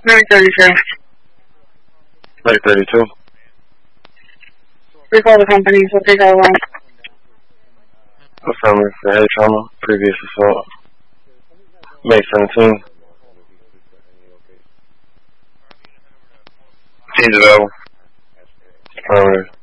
May 32. May 32. Recall the company, so take out one. Affirmative for head trauma, previous assault. May 17. Scenes available. Affirmative.